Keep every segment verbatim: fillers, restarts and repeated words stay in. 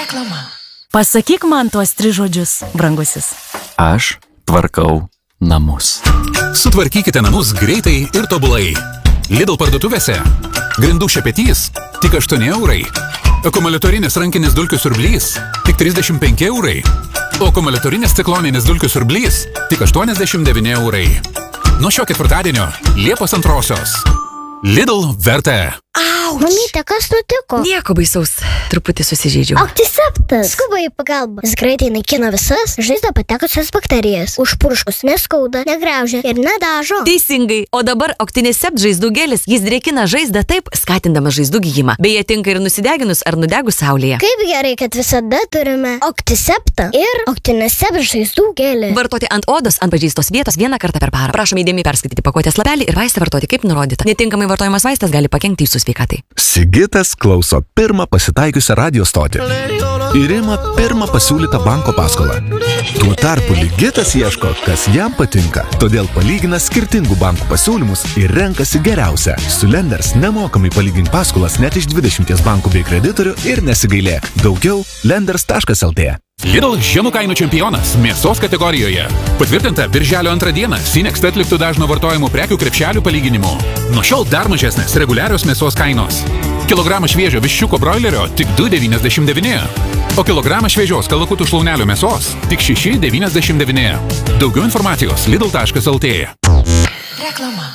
Reklama. Pasakyk man tuos tris žodžius, brangusis. Aš tvarkau namus. Sutvarkykite namus greitai ir tobulai. Lidl parduotuvėse. Grindų šepetys tik aštuoni eurai. Akumuliatorinis rankinis dulkių siurblys tik trisdešimt penki eurai. O akumuliatorinis cikloninis dulkių siurblys tik aštuoniasdešimt devyni eurai. Nuo šio ketvirtadienio Liepos antrosios. Lidl vertė. Auč! Mamyte, kas nutiko? Nieko baisaus, truputį susižeidžiau. Aktiseptas! Skuba į pagalbą. Jis greitai naikina visas žaizdą patekusias bakterijas. Užpurškus neskauda, negraužia ir nedažo. Teisingai, o dabar Octinisept žaizdų gelis, jis drėkina žaizdą taip, skatindamas žaizdų gijimą. Beje, tinka ir nusideginus ar nudegus saulėje. Kaip gerai, kad visada turime Octiseptą ir Octinisept žaizdų gelį. Vartoti ant odos, ant pažeistos vietos vieną kartą per parą. Prašome įdėmiai perskaityti pakuotės lapelį ir vaistą vartoti kaip nurodyta. Netinkamai vartojamas vaistas gali pakenkti jūsų sveikatai. Sigitas klauso pirmą pasitaikiusią radio stotį ir ima pirmą pasiūlytą banko paskolą. Tuo tarpu Ligitas ieško, kas jam patinka, todėl palygina skirtingų bankų pasiūlymus ir renkasi geriausią. Su Lenders nemokamai palygink paskolas net iš dvidešimties bankų bei kreditorių ir nesigailėk. Daugiau lenders taškas lt. Lidl žemų kainų čempionas mėsos kategorijoje. Patvirtinta birželio antrą dieną Sinext atliktų dažno vartojimų prekių krepšelių palyginimu. Nuo šiol dar mažesnės reguliarios mėsos kainos. Kilogramą šviežio viščiuko broilerio tik du devyniasdešimt devyni. O kilogramą šviežios kalakutų šlaunelių mėsos tik šeši devyniasdešimt devyni. Daugiau informacijos lidl taškas lt. Reklama.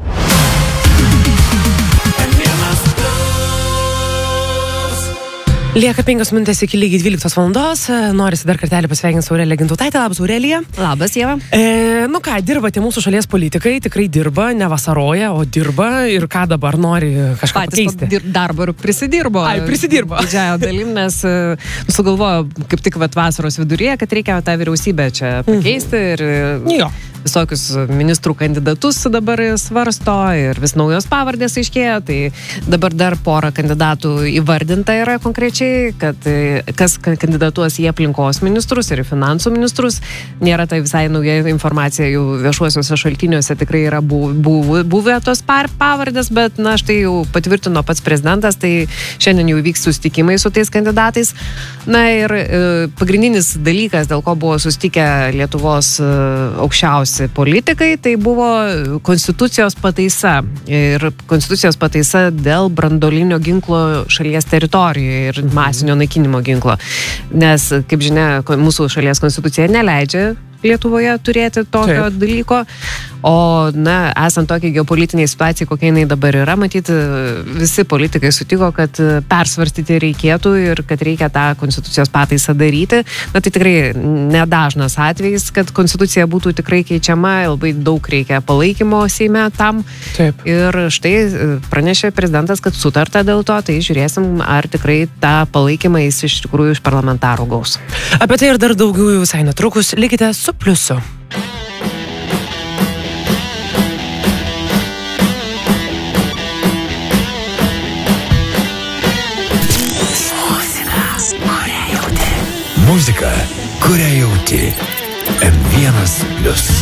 Lieka penkios minutės iki lygiai dvyliktos valandos. Norisi dar kartelį pasveikinti Aureliją Gintautaitę. Labas, Aurelija. Labas, Ieva. E, nu ką, dirba tie mūsų šalies politikai, tikrai dirba, ne vasaroja, o dirba ir ką dabar nori kažką Patys pakeisti. Patys darbo ir prisidirbo. Ai, prisidirbo. Didžiąją dalim, nes sugalvojo kaip tik vat vasaros viduryje, kad reikia tą vyriausybę čia pakeisti ir Jo. visokius ministrų kandidatus dabar svarsto ir vis naujos pavardės aiškėja, tai dabar dar porą kandidatų įvardinta yra konkrečiai, kad kas kandidatuos į aplinkos ministrus ir į finansų ministrus. Nėra tai visai nauja informacija, jau viešuosiuose šaltiniuose tikrai yra buvę, buvę tos pavardės, bet na štai jau patvirtino pats prezidentas, tai šiandien jau vyks susitikimai su tais kandidatais. Na ir e, pagrindinis dalykas, dėl ko buvo susitikę Lietuvos e, aukščiausi politikai, tai buvo konstitucijos pataisa ir konstitucijos pataisa dėl branduolinio ginklo šalies teritorijoje ir masinio naikinimo ginklo. Nes, kaip žinia, mūsų šalies konstitucija neleidžia Lietuvoje turėti tokio Taip. dalyko, o, na, esant tokiai geopolitiniai situacijai, kokia jinai dabar yra, matyti, visi politikai sutiko, kad persvarstyti reikėtų ir kad reikia tą konstitucijos pataisą daryti. Na, tai tikrai nedažnas atvejis, kad konstitucija būtų tikrai keičiama, labai daug reikia palaikymo Seime tam. Taip. Ir štai pranešė prezidentas, kad sutarta dėl to, tai žiūrėsim, ar tikrai tą palaikymą jis iš tikrųjų iš parlamentarų gaus. Apie tai ir dar daugiau visai netrukus. Likite su Pliusu. Muzika, kurią jauti. M vienas plius.